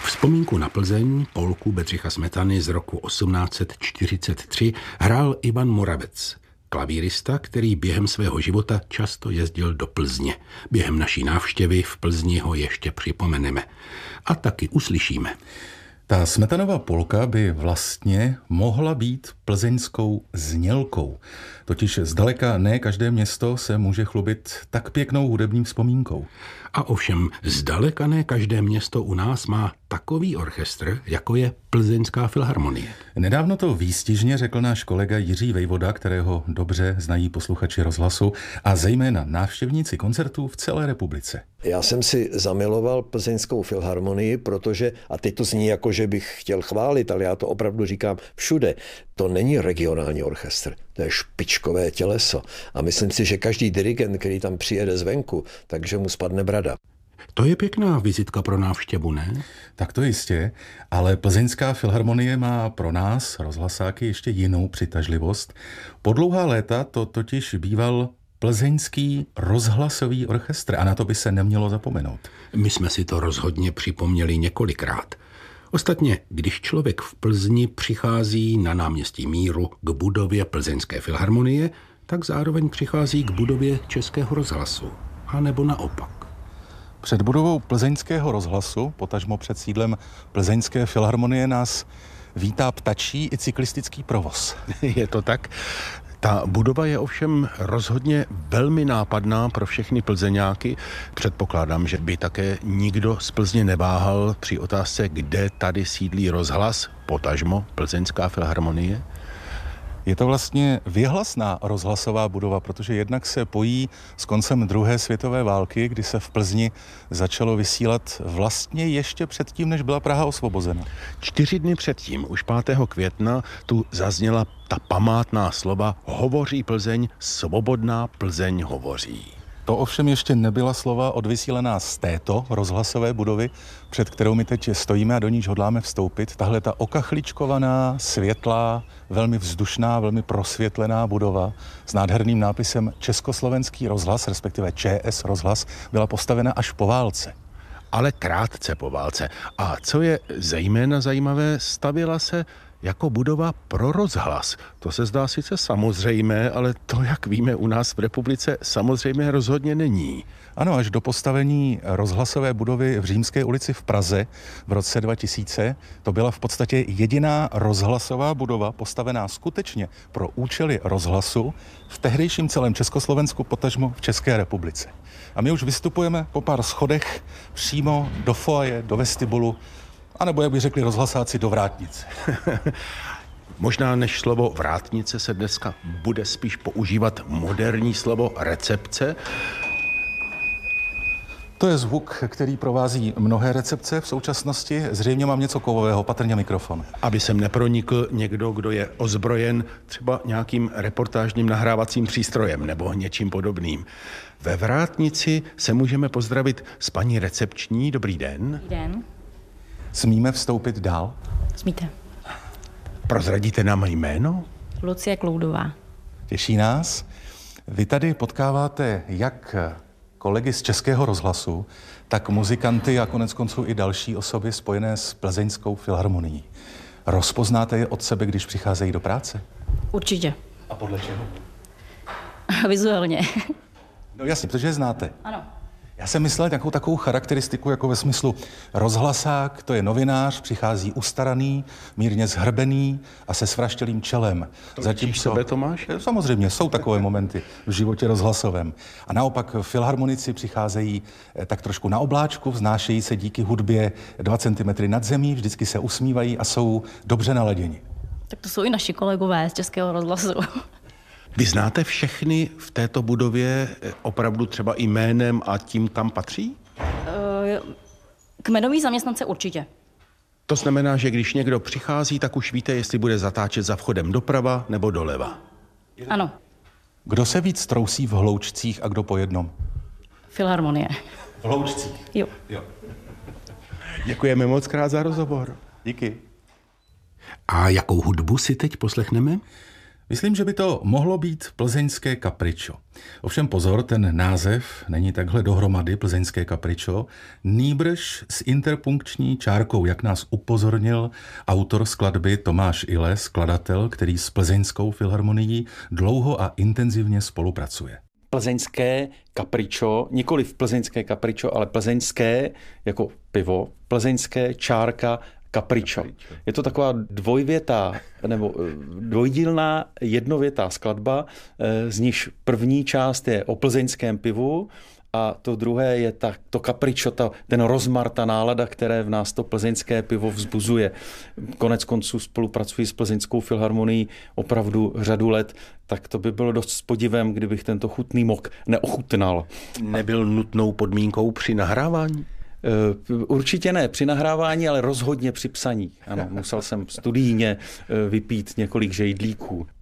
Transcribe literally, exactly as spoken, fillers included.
Vzpomínku na Plzeň, polku Bedřicha Smetany z roku osmnáct set čtyřicet tři, hrál Ivan Moravec, klavírista, který během svého života často jezdil do Plzně. Během naší návštěvy v Plzni ho ještě připomeneme. A taky uslyšíme. Ta Smetanova polka by vlastně mohla být plzeňskou znělkou. Totiž zdaleka ne každé město se může chlubit tak pěknou hudební vzpomínkou. A ovšem zdaleka ne každé město u nás má takový orchestr, jako je Plzeňská filharmonie. Nedávno to výstižně řekl náš kolega Jiří Vejvoda, kterého dobře znají posluchači rozhlasu a zejména návštěvníci koncertů v celé republice. Já jsem si zamiloval Plzeňskou filharmonii, protože, a teď to zní jako, že bych chtěl chválit, ale já to opravdu říkám všude, to není regionální orchestr, to je špičkové těleso. A myslím si, že každý dirigent, který tam přijede zvenku, takže mu spadne brada. To je pěkná vizitka pro návštěvu, ne? Tak to jistě, ale Plzeňská filharmonie má pro nás, rozhlasáky, ještě jinou přitažlivost. Po dlouhá léta to totiž býval Plzeňský rozhlasový orchestr a na to by se nemělo zapomenout. My jsme si to rozhodně připomněli několikrát. Ostatně, když člověk v Plzni přichází na náměstí Míru k budově Plzeňské filharmonie, tak zároveň přichází k budově Českého rozhlasu. A nebo naopak. Před budovou Plzeňského rozhlasu, potažmo před sídlem Plzeňské filharmonie, nás vítá ptačí i cyklistický provoz. Je to tak? Ta budova je ovšem rozhodně velmi nápadná pro všechny Plzeňáky. Předpokládám, že by také nikdo z Plzně neváhal při otázce, kde tady sídlí rozhlas, potažmo Plzeňská filharmonie. Je to vlastně věhlasná rozhlasová budova, protože jednak se pojí s koncem druhé světové války, kdy se v Plzni začalo vysílat vlastně ještě předtím, než byla Praha osvobozena. Čtyři dny předtím, už pátého května, tu zazněla ta památná slova Hovoří Plzeň, svobodná Plzeň hovoří. To ovšem ještě nebyla slova odvysílená z této rozhlasové budovy, před kterou my teď stojíme a do níž hodláme vstoupit. Tahle ta okachličkovaná, světlá, velmi vzdušná, velmi prosvětlená budova s nádherným nápisem Československý rozhlas, respektive Č S rozhlas, byla postavena až po válce. Ale krátce po válce. A co je zejména zajímavé, stavěla se jako budova pro rozhlas. To se zdá sice samozřejmé, ale to, jak víme, u nás v republice samozřejmě rozhodně není. Ano, až do postavení rozhlasové budovy v Římské ulici v Praze v roce dva tisíce, to byla v podstatě jediná rozhlasová budova postavená skutečně pro účely rozhlasu v tehdejším celém Československu, potažmo v České republice. A my už vystupujeme po pár schodech přímo do foaje, do vestibulu, anebo, jak by řekli rozhlasáci, do vrátnice. Možná než slovo vrátnice se dneska bude spíš používat moderní slovo recepce. To je zvuk, který provází mnohé recepce v současnosti. Zřejmě mám něco kovového, patrně mikrofon. Aby sem nepronikl někdo, kdo je ozbrojen třeba nějakým reportážním nahrávacím přístrojem nebo něčím podobným. Ve vrátnici se můžeme pozdravit s paní recepční. Dobrý den. Dobrý den. Smíme vstoupit dál? Smíte. Prozradíte nám jméno? Lucie Kloudová. Těší nás. Vy tady potkáváte jak kolegy z Českého rozhlasu, tak muzikanty a konec konců i další osoby spojené s Plzeňskou filharmonií. Rozpoznáte je od sebe, když přicházejí do práce? Určitě. A podle čeho? Vizuálně. No jasně, protože je znáte. Ano. Já jsem myslel nějakou takovou charakteristiku, jako ve smyslu rozhlasák, to je novinář, přichází ustaraný, mírně zhrbený a se svraštělým čelem. Zatím sebe, Tomáš? Samozřejmě, jsou takové momenty v životě rozhlasovém. A naopak filharmonici přicházejí tak trošku na obláčku, vznášejí se díky hudbě dva centimetry nad zemí, vždycky se usmívají a jsou dobře naladěni. Tak to jsou i naši kolegové z Českého rozhlasu. Vy znáte všechny v této budově opravdu třeba jménem a tím, kam patří? Kmenový zaměstnance určitě. To znamená, že když někdo přichází, tak už víte, jestli bude zatáčet za vchodem doprava nebo doleva. Ano. Kdo se víc trousí v hloučcích a kdo po jednom? Filharmonie. V hloučcích? Jo. Jo. Děkujeme moc krát za rozhovor. Díky. A jakou hudbu si teď poslechneme? Myslím, že by to mohlo být plzeňské kapričo. Ovšem pozor, ten název není takhle dohromady plzeňské kapričo, nýbrž s interpunkční čárkou, jak nás upozornil autor skladby Tomáš Ile, skladatel, který s plzeňskou filharmonií dlouho a intenzivně spolupracuje. Plzeňské kapričo, nikoli v plzeňské kapričo, ale plzeňské jako pivo, plzeňské čárka kapričo. Je to taková dvojvětá nebo dvojdílná jednovětá skladba, z níž první část je o plzeňském pivu a to druhé je ta, to kapričo, ta, ten rozmar, ta nálada, které v nás to plzeňské pivo vzbuzuje. Konec konců spolupracuji s Plzeňskou filharmonií opravdu řadu let, tak to by bylo dost s podivem, kdybych tento chutný mok neochutnal. Nebyl nutnou podmínkou při nahrávání? Určitě ne při nahrávání, ale rozhodně při psaní. Ano, musel jsem studijně vypít několik žejdlíků.